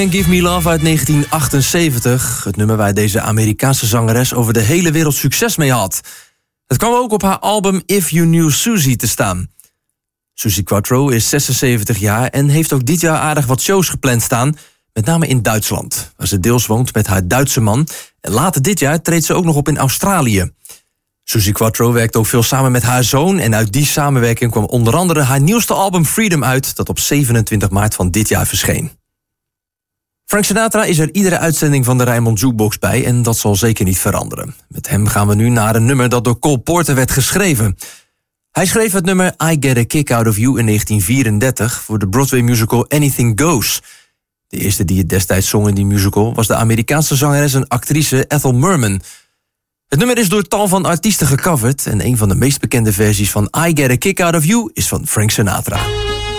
Give Me Love uit 1978. Het nummer waar deze Amerikaanse zangeres over de hele wereld succes mee had. Het kwam ook op haar album If You Knew Susie te staan. Suzi Quatro is 76 jaar en heeft ook dit jaar aardig wat shows gepland staan. Met name in Duitsland, waar ze deels woont met haar Duitse man. En later dit jaar treedt ze ook nog op in Australië. Suzi Quatro werkt ook veel samen met haar zoon. En uit die samenwerking kwam onder andere haar nieuwste album Freedom uit, dat op 27 maart van dit jaar verscheen. Frank Sinatra is er iedere uitzending van de Rijnmond Jukebox bij en dat zal zeker niet veranderen. Met hem gaan we nu naar een nummer dat door Cole Porter werd geschreven. Hij schreef het nummer I Get a Kick Out of You in 1934 voor de Broadway musical Anything Goes. De eerste die het destijds zong in die musical was de Amerikaanse zangeres en actrice Ethel Merman. Het nummer is door tal van artiesten gecoverd en een van de meest bekende versies van I Get a Kick Out of You is van Frank Sinatra.